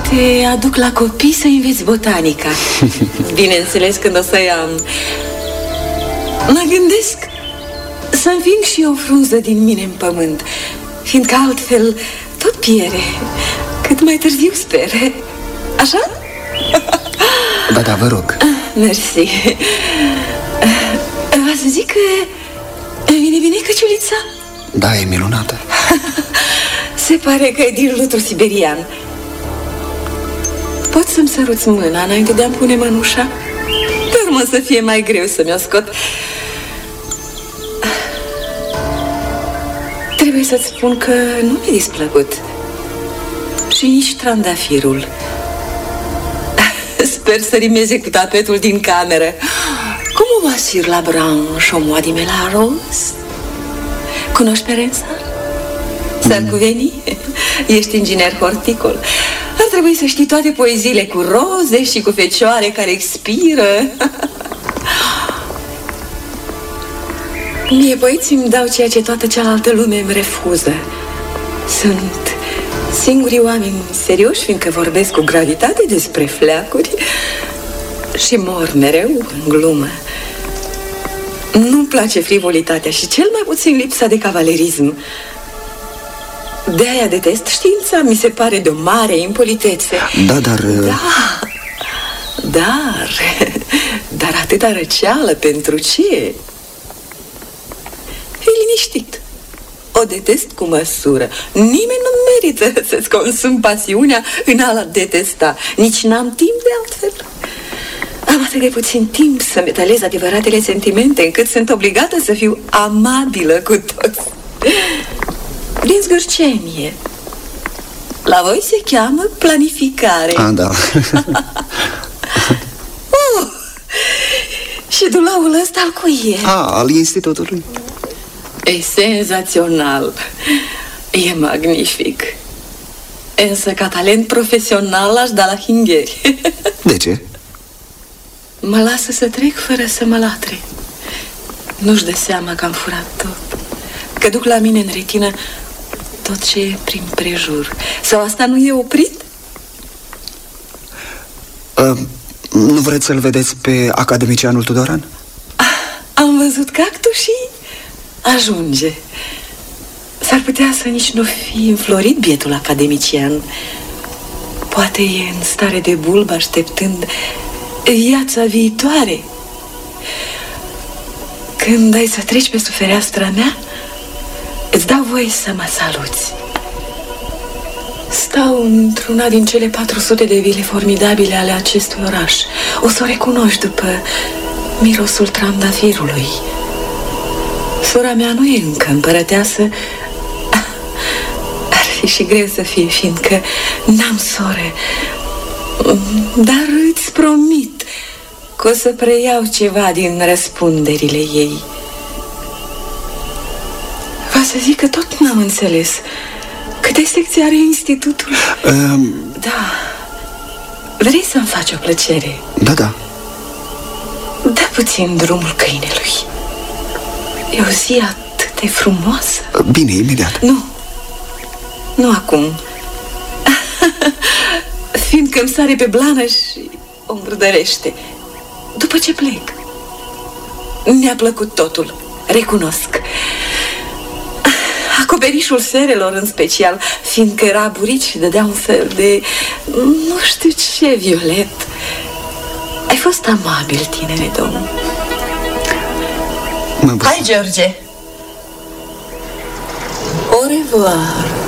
te aduc la copii să înveți botanica. Bineînțeles, când o să-i am. Mă gândesc să înving și eu o frunză din mine în pământ, fiindcă altfel tot piere. Cât mai târziu, sper. Așa? Da, vă rog. Mersi. Va să zic că vine bine căciulița? Da, e minunată. Se pare că e din lutru siberian. Poți să-mi săruți mâna înainte de a-mi pune mănușa? Pe urmă să fie mai greu să mi-o scot. Trebuie să-ți spun că nu mi-e displăcut. Și nici trandafirul. Sper să rimeze cu tapetul din cameră. Cum o va sur la branche au mois de la rose? Cunoști pe Rensar? S-ar cuveni? Ești inginer horticol. Ar trebui să știi toate poeziile cu roze și cu fecioare care expiră. Mie poeții îmi dau ceea ce toată cealaltă lume îmi refuză. Sunt singurii oameni serioși, fiindcă vorbesc cu gravitate despre fleacuri și mor mereu în glumă. Nu-mi place frivolitatea și cel mai puțin lipsa de cavalerism. De-aia detest știința, mi se pare de o mare impolitețe. Da, dar... Dar atâta răceală pentru ce? Fii liniștit. O detest cu măsură. Nimeni nu merită să-ți consumi pasiunea în a-l detesta. Nici n-am timp de altfel. Am atât de puțin timp să metalez adevăratele sentimente, încât sunt obligată să fiu amabilă cu toți. Din zgârcenie. La voi se cheamă planificare. Da. Și dulaul ăsta al cui e? Al institutului. E senzațional. E magnific. Însă ca talent profesional aș da la hingheri. De ce? Mă lasă să trec fără să mă latre. Nu-și dă seama că am furat tot, că duc la mine în retină tot ce e prin prejur. Sau asta nu e oprit? Nu vreți să-l vedeți pe academicianul Tudoran? Am văzut cactușii. Ajunge. S-ar putea să nici nu fi înflorit bietul academician. Poate e în stare de bulbă așteptând viața viitoare. Când ai să treci pe sub fereastra mea, îți dau voie să mă saluți. Stau într-una din cele 400 de vile formidabile ale acestui oraș. O să o recunoști după mirosul trandafirului. Sora mea nu e încă împărăteasă. Ar fi și greu să fie, fiindcă n-am sore. Dar îți promit că o să preiau ceva din răspunderile ei. Va să zic că tot n-am înțeles. Câte secții are institutul? Da. Vrei să-mi faci o plăcere? Da. Dă puțin drumul câinelui. E o zi atât de frumoasă. Bine, imediat. Nu acum. Fiindcă îmi sare pe blană și o îmbrădărește. După ce plec. Mi-a plăcut totul, recunosc. Acoperișul serelor în special, fiindcă era burit și dădea un fel de nu știu ce violet. Ai fost amabil, tinere domn. Hai, George. Au revoir.